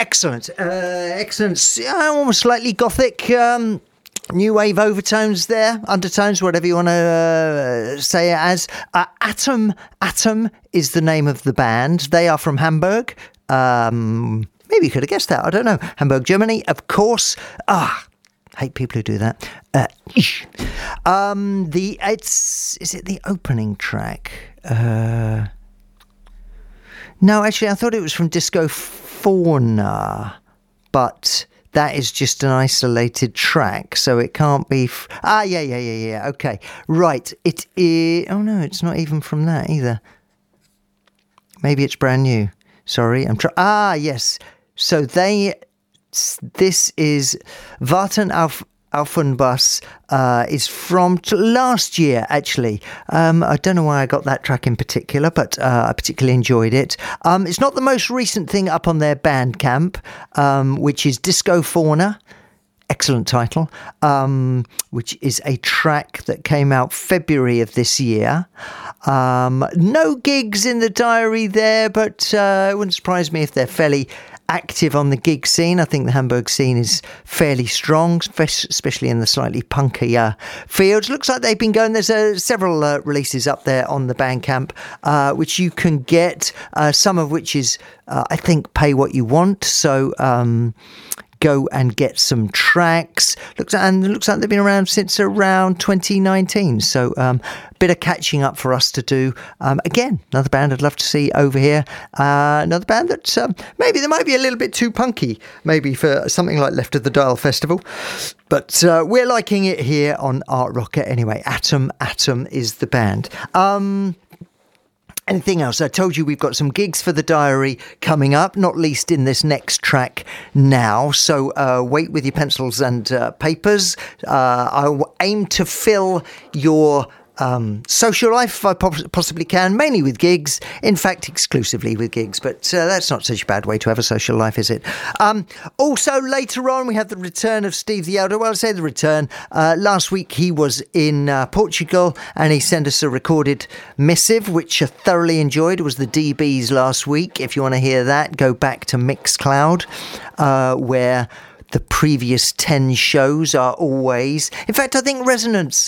Excellent. Almost slightly gothic. New wave overtones there, undertones, whatever you want to say it as. Atom is the name of the band. They are from Hamburg. Maybe you could have guessed that. I don't know. Hamburg, Germany, of course. Hate people who do that. Is it the opening track? No, actually, I thought it was from Disco Fauna, but that is just an isolated track, so it can't be... yeah. Okay, right. It is... Oh, no, it's not even from that either. Maybe it's brand new. Sorry, yes. So this is Warten auf Aufenbus is from last year, actually. I don't know why I got that track in particular, but I particularly enjoyed it. It's not the most recent thing up on their Bandcamp, which is Disco Fauna. Excellent title, which is a track that came out February of this year. No gigs in the diary there, but it wouldn't surprise me if they're fairly active on the gig scene. I think the Hamburg scene is fairly strong, especially in the slightly punkier fields. Looks like they've been going. There's several releases up there on the Bandcamp, which you can get, some of which is, I think, pay what you want. So go and get some tracks. Looks like they've been around since around 2019. So a bit of catching up for us to do. Again, another band I'd love to see over here. Another band that maybe they might be a little bit too punky, maybe for something like Left of the Dial Festival. But we're liking it here on Art Rocket anyway. Atom is the band. Anything else? I told you we've got some gigs for the diary coming up, not least in this next track now. So wait with your pencils and papers. I'll aim to fill your social life if I possibly can, mainly with gigs, in fact exclusively with gigs, but that's not such a bad way to have a social life, is it? Also later on we have the return of Steve the Elder. Well, I say the return. Last week he was in Portugal and he sent us a recorded missive which I thoroughly enjoyed. It was the DBs last week. If you want to hear that, go back to Mixcloud, where the previous 10 shows are always... In fact, I think Resonance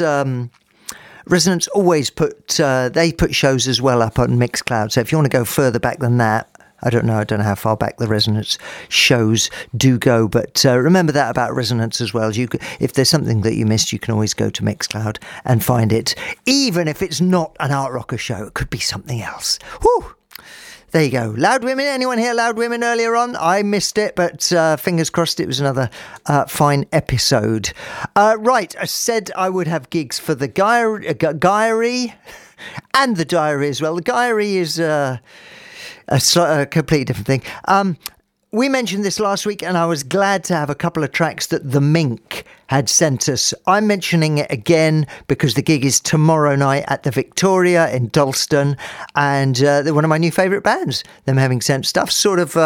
always put shows as well up on Mixcloud. So if you want to go further back than that, I don't know how far back the Resonance shows do go, but remember that about Resonance as well. If there's something that you missed, you can always go to Mixcloud and find it. Even if it's not an Art Rocker show, it could be something else. Whew! There you go. Loud Women. Anyone hear Loud Women earlier on? I missed it, but fingers crossed it was another fine episode. Right, I said I would have gigs for the Guyary and the Diary as well. The Guyary is a completely different thing. We mentioned this last week, and I was glad to have a couple of tracks that The Mink had sent us. I'm mentioning it again because the gig is tomorrow night at the Victoria in Dalston, and they're one of my new favourite bands. Them having sent stuff, sort of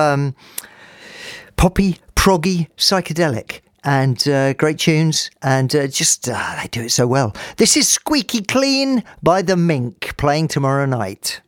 poppy, proggy, psychedelic, and great tunes, and they do it so well. This is Squeaky Clean by The Mink, playing tomorrow night.